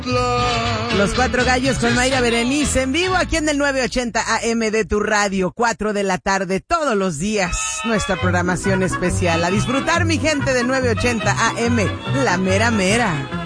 Los Cuatro Gallos con Mayra Berenice en vivo aquí en el 980 AM de tu radio, 4 de la tarde todos los días. Nuestra programación especial. A disfrutar, mi gente, de 980 AM, la mera mera.